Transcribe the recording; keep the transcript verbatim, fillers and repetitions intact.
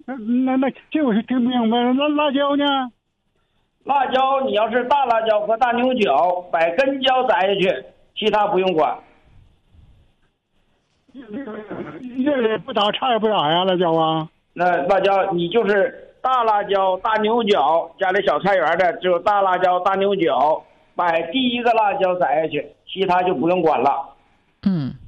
那那那这我是听不明白了。那辣椒呢？ 辣椒你要是大辣椒和大牛角，把根椒摘下去，其他不用管。 热也不打，差也不打呀，辣椒啊。 那辣椒你就是大辣椒、大牛角，家里小菜园的只有大辣椒、大牛角，把第一个辣椒摘下去，其他就不用管了。 嗯。